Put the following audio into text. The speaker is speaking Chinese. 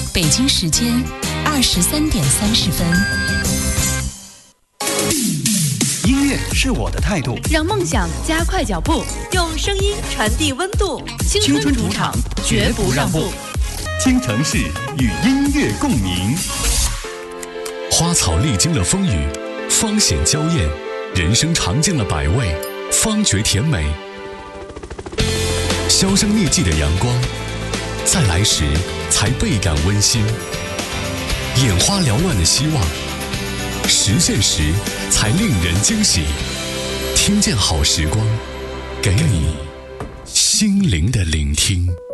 北京时间23:30。 音乐是我的态度， 让梦想加快脚步， 用声音传递温度。 青春主场绝不让步。 京城市与音乐共鸣。花草历经了风雨，芳显娇艳；人生尝尽了百味，方觉甜美。销声匿迹的阳光，在来时才倍感温馨；眼花缭乱的希望，实现时才令人惊喜。听见好时光，给你心灵的聆听。